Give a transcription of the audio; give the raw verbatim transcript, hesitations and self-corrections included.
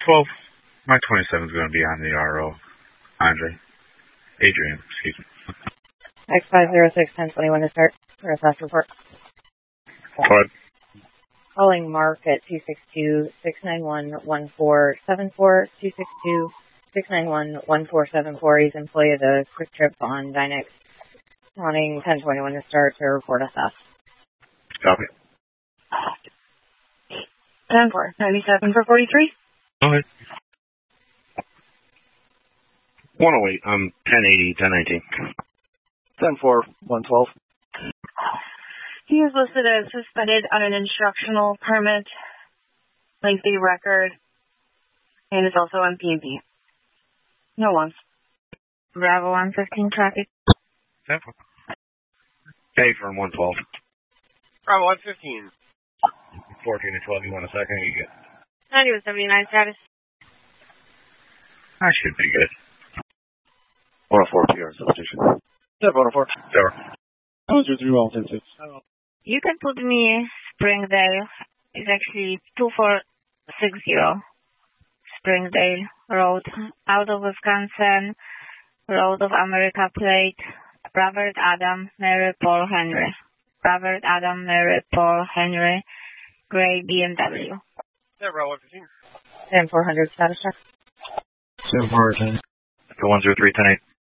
twelve. My twenty-seven is going to be on the R O. Andre. Adrian, excuse me. X five zero six ten twenty-one to start. For a fast report. Go ahead. Calling Mark at two six two, six nine one, one four seven four, two six two, six nine one, one four seven four. He's employee of the Quick Trip on Dynex. Wanting ten twenty-one to start to report a theft. Copy. ten four, ninety-seven for forty-three. Go ahead. one oh eight, um, ten eighty, ten nineteen. ten four, one twelve. He is listed as suspended on an instructional permit, lengthy record, and is also on P and P. No ones. Bravo one fifteen traffic. ten four. Pay from one twelve. Bravo one fifteen. fourteen to twelve, you want a second? You get. ninety with seventy-nine status. I should be good. one oh four P R substation. Yeah, one oh four. Zero. one two three one ten six. You can put me Springdale. It's actually two four six zero. Springdale Road, out of Wisconsin, Road of America plate, Robert Adam, Mary Paul Henry. Robert Adam, Mary Paul Henry, gray B M W. Yeah, Bravo one fifteen. ten four hundred status check. ten four ten. one zero three, ten eight.